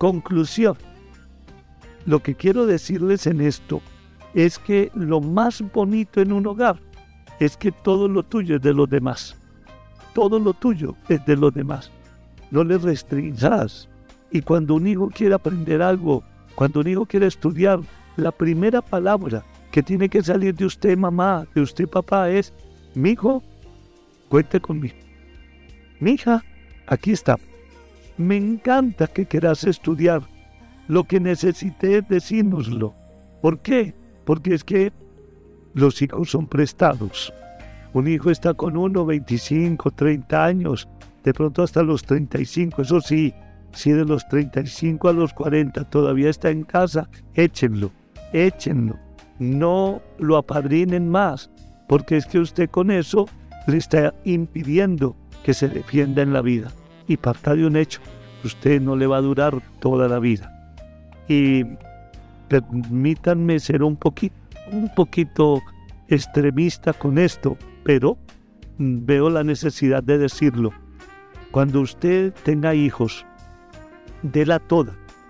Conclusión. Lo que quiero decirles en esto es que lo más bonito en un hogar es que todo lo tuyo es de los demás. Todo lo tuyo es de los demás. No le restringas. Y cuando un hijo quiere aprender algo, cuando un hijo quiere estudiar, la primera palabra que tiene que salir de usted, mamá, de usted, papá, es: mijo, cuente conmigo. Mija, aquí está. Me encanta que quieras estudiar. Lo que necesites, decírnoslo. ¿Por qué? Porque es que los hijos son prestados. Un hijo está con uno 25, 30 años, de pronto hasta los 35. Eso sí, si de los 35 a los 40 todavía está en casa, échenlo. No lo apadrinen más, porque es que usted con eso le está impidiendo que se defienda en la vida. Y parta de un hecho, usted no le va a durar toda la vida. Y permítanme ser un poquito extremista con esto, pero veo la necesidad de decirlo. Cuando usted tenga hijos, déla toda,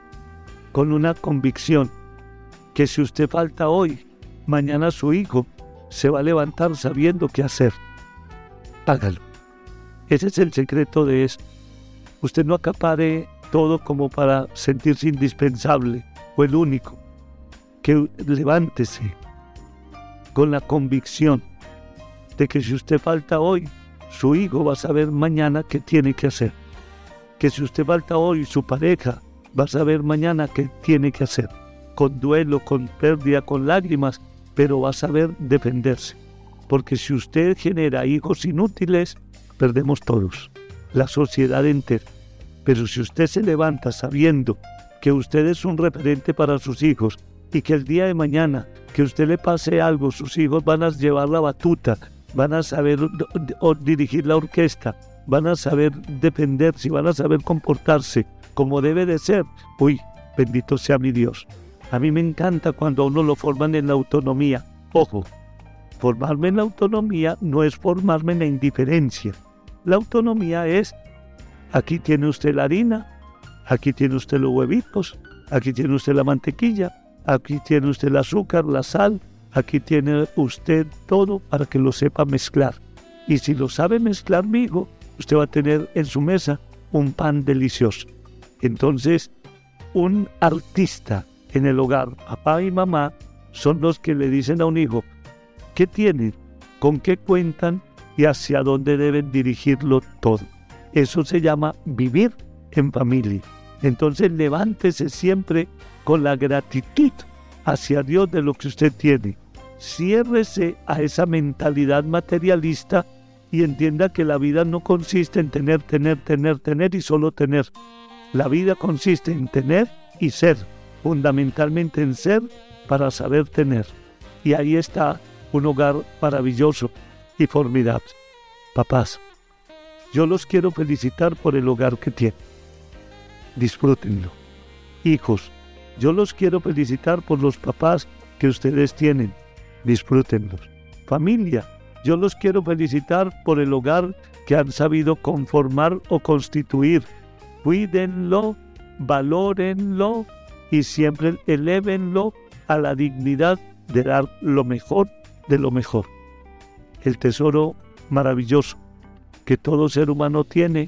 con una convicción, que si usted falta hoy, mañana su hijo se va a levantar sabiendo qué hacer. Hágalo. Ese es el secreto de esto. Usted no acapare todo como para sentirse indispensable o el único. Que levántese con la convicción de que si usted falta hoy, su hijo va a saber mañana qué tiene que hacer. Que si usted falta hoy, su pareja va a saber mañana qué tiene que hacer. Con duelo, con pérdida, con lágrimas, pero va a saber defenderse. Porque si usted genera hijos inútiles, perdemos todos, la sociedad entera. Pero si usted se levanta sabiendo que usted es un referente para sus hijos y que el día de mañana que usted le pase algo, sus hijos van a llevar la batuta, van a saber dirigir la orquesta, van a saber defenderse, van a saber comportarse como debe de ser. Uy, bendito sea mi Dios. A mí me encanta cuando a uno lo forman en la autonomía. Ojo, formarme en la autonomía no es formarme en la indiferencia. La autonomía es: aquí tiene usted la harina, aquí tiene usted los huevitos, aquí tiene usted la mantequilla, aquí tiene usted el azúcar, la sal, aquí tiene usted todo para que lo sepa mezclar. Y si lo sabe mezclar, amigo, usted va a tener en su mesa un pan delicioso. Entonces, un artista en el hogar, papá y mamá, son los que le dicen a un hijo qué tienen, con qué cuentan y hacia dónde deben dirigirlo todo. Eso se llama vivir en familia. Entonces levántese siempre con la gratitud hacia Dios de lo que usted tiene. Ciérrese a esa mentalidad materialista y entienda que la vida no consiste en tener y solo tener. La vida consiste en tener y ser, fundamentalmente en ser para saber tener. Y ahí está un hogar maravilloso y formidable. Papás, yo los quiero felicitar por el hogar que tienen. Disfrútenlo. Hijos, yo los quiero felicitar por los papás que ustedes tienen. Disfrútenlos. Familia, yo los quiero felicitar por el hogar que han sabido conformar o constituir. Cuídenlo, valórenlo y siempre elévenlo a la dignidad de dar lo mejor de lo mejor. El tesoro maravilloso que todo ser humano tiene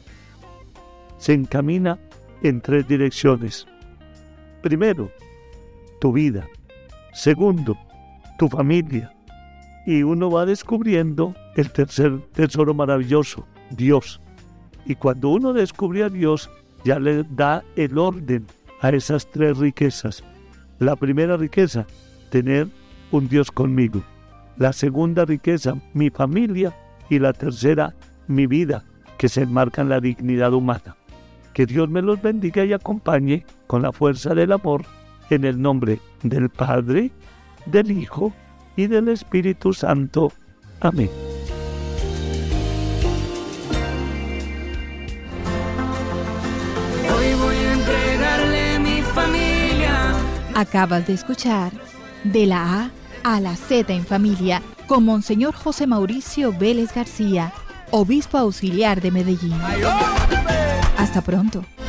se encamina en 3 direcciones. Primero, tu vida. Segundo, tu familia. Y uno va descubriendo el tercer tesoro maravilloso, Dios. Y cuando uno descubre a Dios, ya le da el orden a esas 3 riquezas. La primera riqueza, tener un Dios conmigo. La segunda riqueza, mi familia. Y la tercera, mi vida, que se enmarca en la dignidad humana. Que Dios me los bendiga y acompañe con la fuerza del amor, en el nombre del Padre, del Hijo y del Espíritu Santo. Amén. Hoy voy a entregarle mi familia. Acabas de escuchar De la A a la Z en Familia con Monseñor José Mauricio Vélez García, obispo auxiliar de Medellín. Hasta pronto.